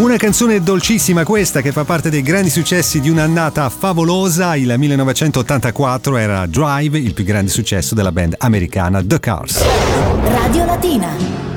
Una canzone dolcissima questa, che fa parte dei grandi successi di un'annata favolosa. Il 1984 era Drive, il più grande successo della band americana The Cars. Radio Latina.